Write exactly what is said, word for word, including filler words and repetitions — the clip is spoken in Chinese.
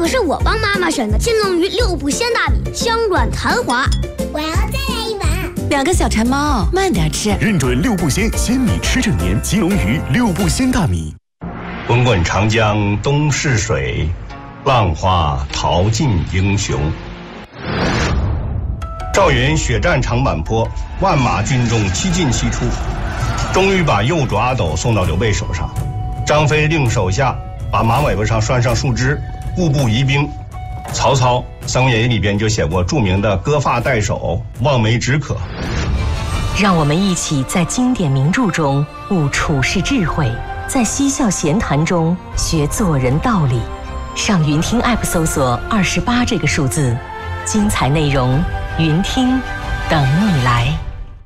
可是我帮妈妈选的金龙鱼六步鲜大米，香软弹滑。 我要再来一碗。 两个小馋猫，慢点吃。 认准六步鲜，鲜米吃整年。金龙鱼六步鲜大米。 滚滚长江东逝水，浪花淘尽英雄。赵云血战长坂坡，万马军中七进七出，终于把右爪阿斗送到刘备手上。张飞令手下把马尾巴上拴上树枝，步步疑兵。曹操《三国演义》里边就写过著名的割发代首，望梅止渴。 让我们一起在经典名著中悟处世智慧，在嬉笑闲谈中学做人道理。上云听 App 搜索二十八这个数字，精彩内容云听等你来。